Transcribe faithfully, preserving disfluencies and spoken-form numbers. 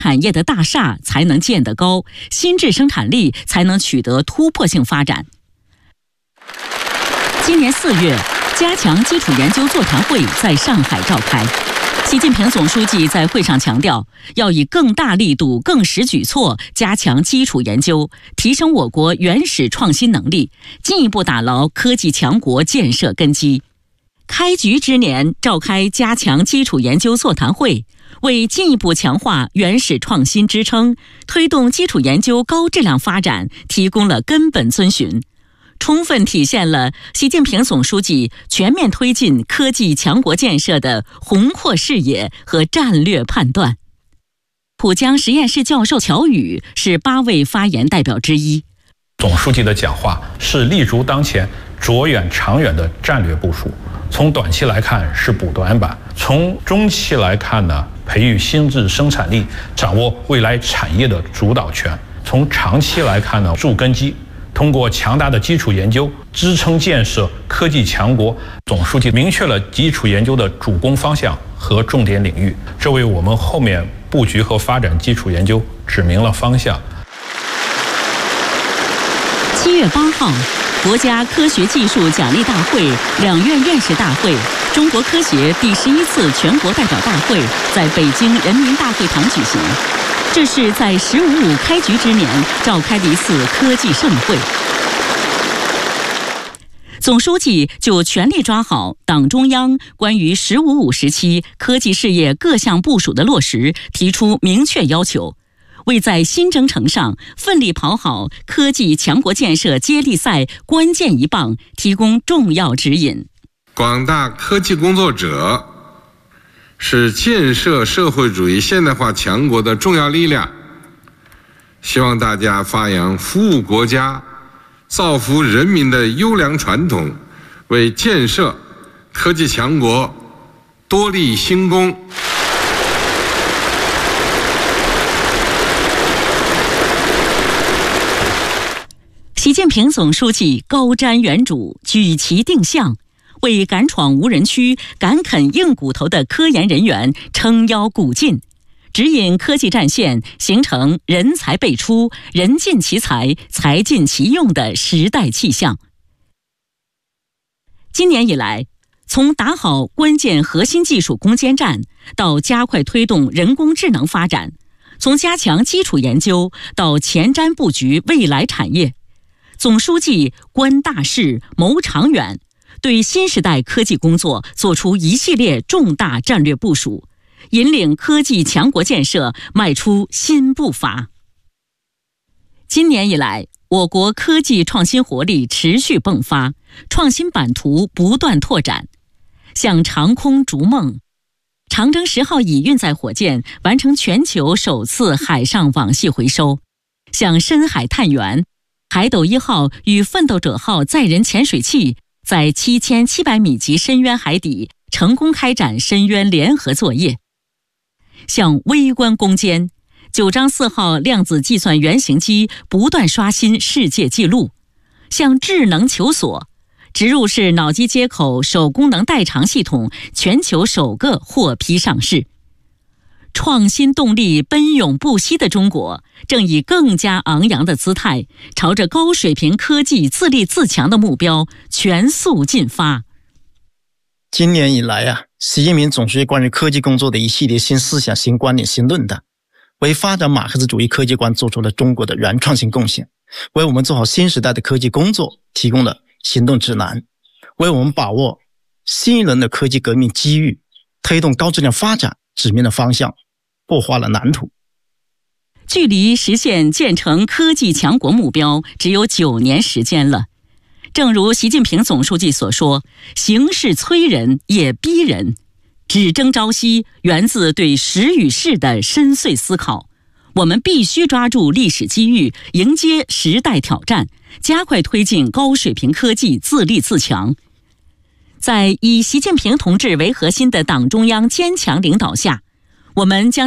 产业的大厦才能建得高，新质生产力才能取得突破性发展。今年四月，加强基础研究座谈会在上海召开。习近平总书记在会上强调，要以更大力度、更实举措加强基础研究，提升我国原始创新能力，进一步打牢科技强国建设根基。开局之年召开加强基础研究座谈会，为进一步强化原始创新支撑，推动基础研究高质量发展提供了根本遵循，充分体现了习近平总书记全面推进科技强国建设的宏阔视野和战略判断。浦江实验室教授乔宇是八位发言代表之一。 总书记的讲话是立足当前、着眼长远的战略部署。从短期来看是补短板，从中期来看呢，培育新质生产力，掌握未来产业的主导权；从长期来看呢，筑根基。通过强大的基础研究支撑建设科技强国，总书记明确了基础研究的主攻方向和重点领域，这为我们后面布局和发展基础研究指明了方向。 七月八号，国家科学技术奖励大会两院院士大会、中国科协第十一次全国代表大会在北京人民大会堂举行。这是在“十五五”开局之年召开的一次科技盛会。总书记就全力抓好党中央关于“十五五”时期科技事业各项部署的落实提出明确要求，为在新征程上奋力跑好科技强国建设接力赛关键一棒提供重要指引。 广大科技工作者是建设社会主义现代化强国的重要力量，希望大家发扬服务国家、造福人民的优良传统，为建设科技强国多立新功。 习近平总书记高瞻远瞩，举旗定向，为敢闯无人区、敢啃硬骨头的科研人员撑腰鼓劲，指引科技战线形成人才辈出、人尽其才、才尽其用的时代气象。今年以来，从打好关键核心技术攻坚战，到加快推动人工智能发展，从加强基础研究到前瞻布局未来产业，总书记观大势、谋长远，对新时代科技工作作出一系列重大战略部署，引领科技强国建设迈出新步伐。今年以来，我国科技创新活力持续迸发，创新版图不断拓展。向长空逐梦，长征十号乙运载火箭完成全球首次海上网系回收；向深海探源，海斗一号与奋斗者号载人潜水器在七千七百米级深渊海底成功开展深渊联合作业；向微观攻坚，九章四号量子计算原型机不断刷新世界纪录；向智能求索，植入式脑机接口手功能代偿系统全球首个获批上市。创新动力奔涌不息的中国，正以更加昂扬的姿态，朝着高水平科技自立自强的目标全速进发。 今年以来啊，习近平总书记关于科技工作的一系列新思想、新观点、新论断，为发展马克思主义科技观做出了中国的原创性贡献，为我们做好新时代的科技工作提供了行动指南，为我们把握新一轮的科技革命机遇、推动高质量发展指明了方向，擘画了蓝图。 距离实现建成科技强国目标只有九年时间了。正如习近平总书记所说，形势催人也逼人，只争朝夕源自对时与势的深邃思考。我们必须抓住历史机遇，迎接时代挑战，加快推进高水平科技自立自强。在以习近平同志为核心的党中央坚强领导下，我们将